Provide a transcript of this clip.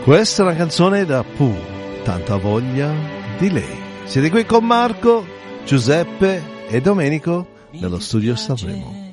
Questa è una canzone da Pooh, tanta voglia di lei. Siete qui con Marco, Giuseppe e Domenico nello studio Sanremo.